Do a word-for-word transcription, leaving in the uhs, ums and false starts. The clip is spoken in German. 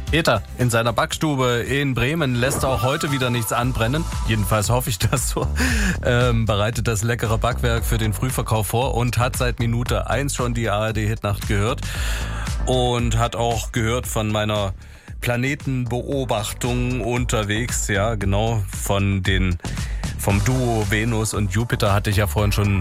Peter in seiner Backstube in Bremen lässt auch heute wieder nichts anbrennen. Jedenfalls hoffe ich das so. Ähm, bereitet das leckere Backwerk für den Frühverkauf vor und hat seit Minute eins schon die A R D-Hitnacht gehört. Und hat auch gehört von meiner Planetenbeobachtung unterwegs. Ja, genau, von den, vom Duo Venus und Jupiter hatte ich ja vorhin schon